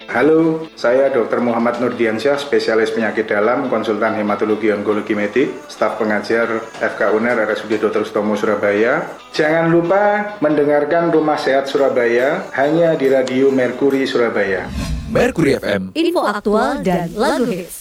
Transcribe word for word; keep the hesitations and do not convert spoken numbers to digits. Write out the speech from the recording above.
Halo, saya dokter Muhammad Nurdiansyah, spesialis penyakit dalam, konsultan hematologi onkologi medik, staf pengajar F K U N E R R S U D Dr Sutomo Surabaya. Jangan lupa mendengarkan Rumah Sehat Surabaya hanya di Radio Merkuri Surabaya. Merkuri F M, info aktual dan lagu hits.